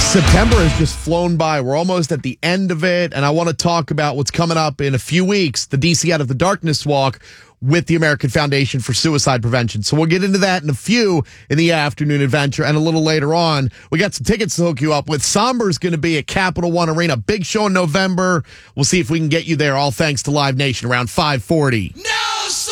September has just flown by. We're almost at the end of it, and I want to talk about what's coming up in a few weeks, the DC Out of the Darkness Walk with the American Foundation for Suicide Prevention. So we'll get into that in a few in the afternoon adventure, and a little later on, we got some tickets to hook you up with. Somber's going to be at Capital One Arena. Big show in November. We'll see if we can get you there, all thanks to Live Nation around 540.